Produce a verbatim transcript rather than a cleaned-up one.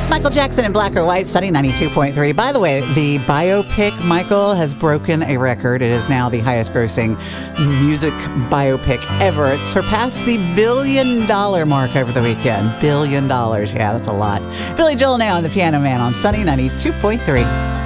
Michael Jackson in Black or White, Sunny ninety-two point three. By the way, the biopic, Michael, has broken a record. It is now the highest grossing music biopic ever. It's surpassed the billion dollar mark over the weekend. Billion dollars. Yeah, that's a lot. Billy Joel now and the Piano Man on Sunny ninety-two point three.